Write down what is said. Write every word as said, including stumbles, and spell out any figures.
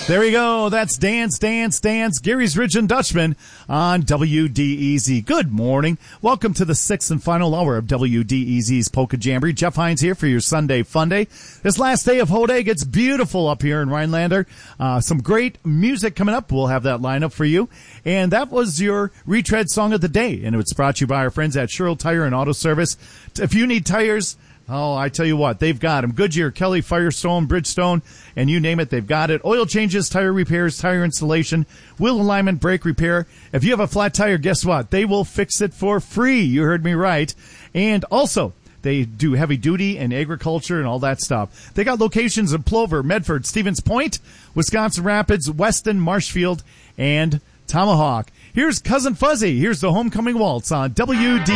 There we go. That's Dance, Dance, Dance. Gary's Ridge and Dutchman on W D E Z. Good morning. Welcome to the sixth and final hour of W D E Z's Polka Jamboree. Jeff Hines here for your Sunday Fun Day. This last day of Hodag, it's beautiful up here in Rhinelander. Uh, some great music coming up. We'll have that lineup for you. And that was your retread song of the day. And it's brought to you by our friends at Sherrill Tire and Auto Service. If you need tires, oh, I tell you what, they've got them. Goodyear, Kelly, Firestone, Bridgestone, and you name it, they've got it. Oil changes, tire repairs, tire installation, wheel alignment, brake repair. If you have a flat tire, guess what? They will fix it for free. You heard me right. And also, they do heavy duty and agriculture and all that stuff. They got locations in Plover, Medford, Stevens Point, Wisconsin Rapids, Weston, Marshfield, and Tomahawk. Here's Cousin Fuzzy. Here's the Homecoming Waltz on W D.